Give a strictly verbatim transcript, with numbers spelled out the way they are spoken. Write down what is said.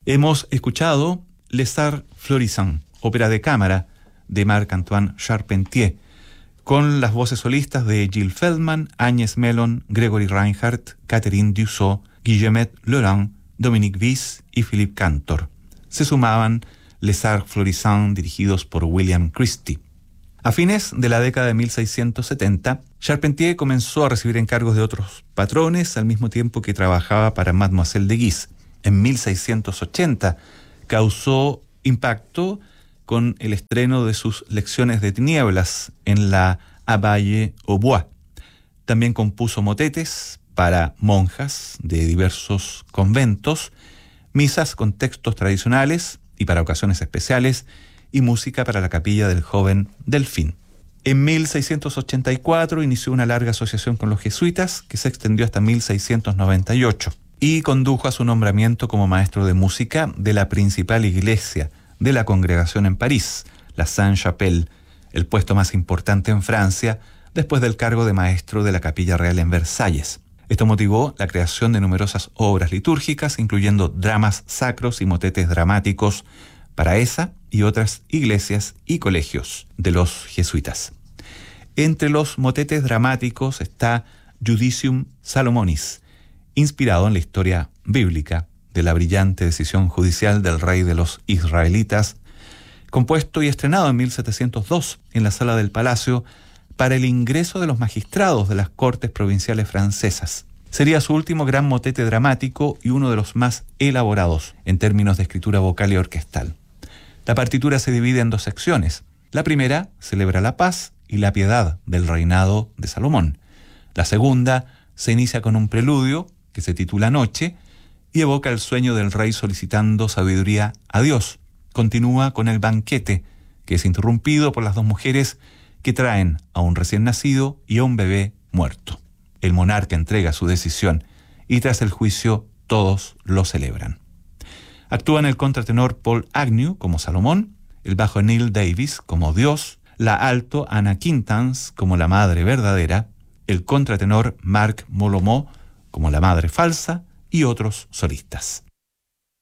Hemos escuchado Les Arts Florissants, ópera de cámara de Marc-Antoine Charpentier, con las voces solistas de Gilles Feldman, Agnès Mellon, Gregory Reinhardt, Catherine Dussault, Guillemette Laurent, Dominique Vies y Philippe Cantor. Se sumaban Les Arts Florissants dirigidos por William Christie. A fines de la década de mil seiscientos setenta, Charpentier comenzó a recibir encargos de otros patrones al mismo tiempo que trabajaba para Mademoiselle de Guise. En mil seiscientos ochenta causó impacto con el estreno de sus Lecciones de Tinieblas en la Abbaye aux Bois. También compuso motetes para monjas de diversos conventos, misas con textos tradicionales y para ocasiones especiales, y música para la capilla del joven Delfín. En mil seiscientos ochenta y cuatro inició una larga asociación con los jesuitas que se extendió hasta mil seiscientos noventa y ocho y condujo a su nombramiento como maestro de música de la principal iglesia de la congregación en París, la Sainte-Chapelle, el puesto más importante en Francia después del cargo de maestro de la Capilla Real en Versalles. Esto motivó la creación de numerosas obras litúrgicas, incluyendo dramas sacros y motetes dramáticos para esa y otras iglesias y colegios de los jesuitas. Entre los motetes dramáticos está Judicium Salomonis, inspirado en la historia bíblica de la brillante decisión judicial del rey de los israelitas, compuesto y estrenado en mil setecientos dos en la sala del palacio para el ingreso de los magistrados de las cortes provinciales francesas. Sería su último gran motete dramático y uno de los más elaborados en términos de escritura vocal y orquestal. La partitura se divide en dos secciones. La primera celebra la paz y la piedad del reinado de Salomón. La segunda se inicia con un preludio que se titula Noche y evoca el sueño del rey solicitando sabiduría a Dios. Continúa con el banquete, que es interrumpido por las dos mujeres que traen a un recién nacido y a un bebé muerto. El monarca entrega su decisión y tras el juicio todos lo celebran. Actúan el contratenor Paul Agnew como Salomón, el bajo Neil Davis como Dios, la alto Anna Quintans como la madre verdadera, el contratenor Marc Molomot como la madre falsa y otros solistas.